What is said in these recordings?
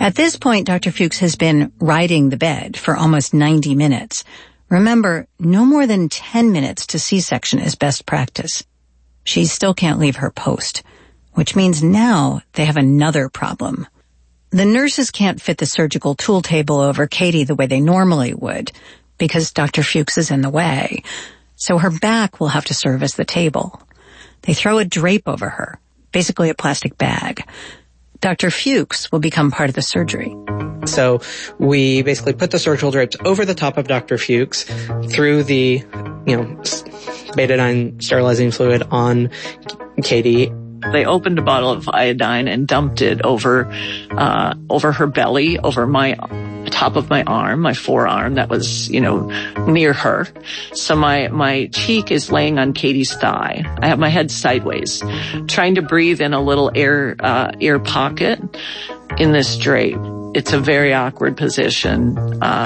At this point, Dr. Fuchs has been riding the bed for almost 90 minutes. Remember, no more than 10 minutes to C-section is best practice. She still can't leave her post, which means now they have another problem. The nurses can't fit the surgical tool table over Katie the way they normally would because Dr. Fuchs is in the way. So her back will have to serve as the table. They throw a drape over her, basically a plastic bag. Dr. Fuchs will become part of the surgery. So we basically put the surgical drapes over the top of Dr. Fuchs, threw the, betadine sterilizing fluid on Katie. They opened a bottle of iodine and dumped it over her belly, over my top of my arm, my forearm that was, near her. So my cheek is laying on Katie's thigh. I have my head sideways, trying to breathe in a little air pocket in this drape. It's a very awkward position,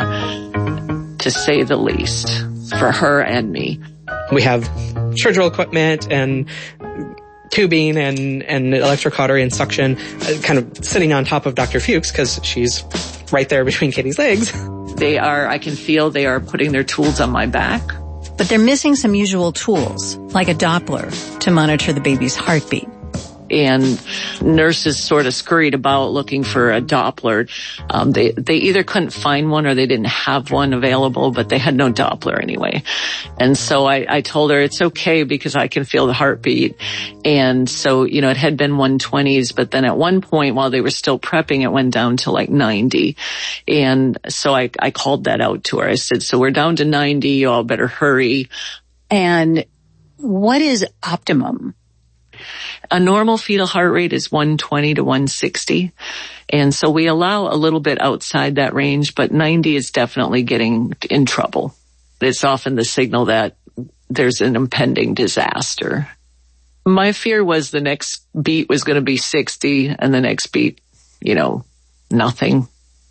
to say the least, for her and me. We have surgical equipment and tubing and electrocautery and suction kind of sitting on top of Dr. Fuchs because she's right there between Katie's legs. I can feel they are putting their tools on my back. But they're missing some usual tools, like a Doppler, to monitor the baby's heartbeat. And nurses sort of scurried about looking for a Doppler. They either couldn't find one or they didn't have one available, but they had no Doppler anyway. And so I told her it's okay because I can feel the heartbeat. And so, it had been 120s, but then at one point while they were still prepping, it went down to like 90. And so I called that out to her. I said, so we're down to 90, you all better hurry. And what is optimum? A normal fetal heart rate is 120 to 160. And so we allow a little bit outside that range, but 90 is definitely getting in trouble. It's often the signal that there's an impending disaster. My fear was the next beat was going to be 60 and the next beat, nothing.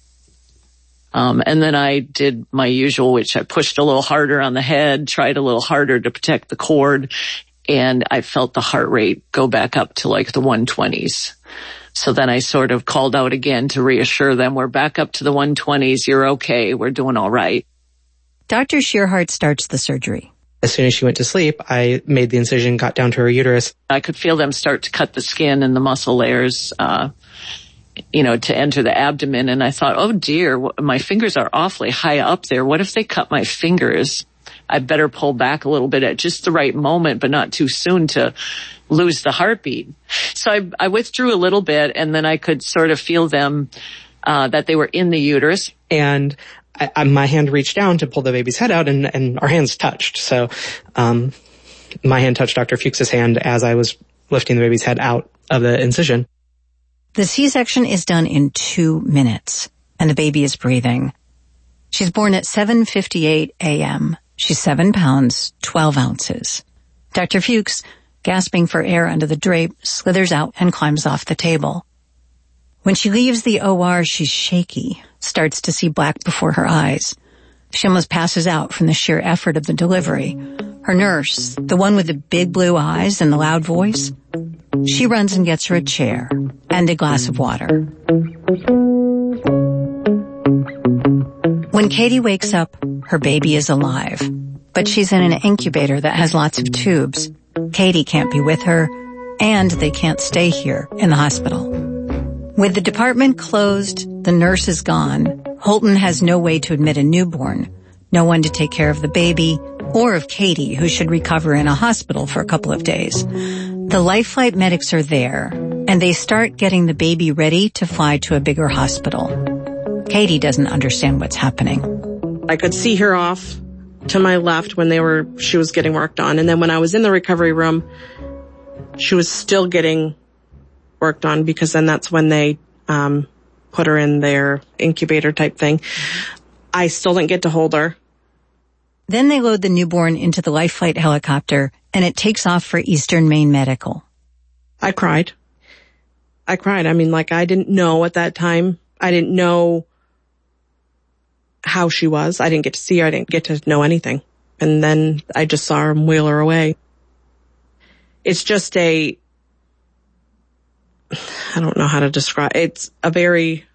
And then I did my usual, which I pushed a little harder on the head, tried a little harder to protect the cord. And I felt the heart rate go back up to like the 120s. So then I sort of called out again to reassure them, we're back up to the 120s. You're okay. We're doing all right. Dr. Shearhart starts the surgery. As soon as she went to sleep, I made the incision, got down to her uterus. I could feel them start to cut the skin and the muscle layers, to enter the abdomen. And I thought, oh dear, my fingers are awfully high up there. What if they cut my fingers? I better pull back a little bit at just the right moment, but not too soon to lose the heartbeat. So I withdrew a little bit, and then I could sort of feel them, that they were in the uterus. And my hand reached down to pull the baby's head out, and our hands touched. So my hand touched Dr. Fuchs's hand as I was lifting the baby's head out of the incision. The C-section is done in 2 minutes, and the baby is breathing. She's born at 7:58 a.m., She's 7 pounds, 12 ounces. Dr. Fuchs, gasping for air under the drape, slithers out and climbs off the table. When she leaves the OR, she's shaky, starts to see black before her eyes. She almost passes out from the sheer effort of the delivery. Her nurse, the one with the big blue eyes and the loud voice, she runs and gets her a chair and a glass of water. When Katie wakes up, her baby is alive, but she's in an incubator that has lots of tubes. Katie can't be with her, and they can't stay here in the hospital. With the department closed, the nurse is gone. Holton has no way to admit a newborn, no one to take care of the baby, or of Katie, who should recover in a hospital for a couple of days. The Life Flight medics are there, and they start getting the baby ready to fly to a bigger hospital. Katie doesn't understand what's happening. I could see her off to my left when she was getting worked on. And then when I was in the recovery room, she was still getting worked on because then that's when they put her in their incubator type thing. I still didn't get to hold her. Then they load the newborn into the Life Flight helicopter and it takes off for Eastern Maine Medical. I cried. I mean, I didn't know at that time. I didn't know how she was. I didn't get to see her. I didn't get to know anything. And then I just saw her wheel her away. It's just I don't know how to describe. It's a very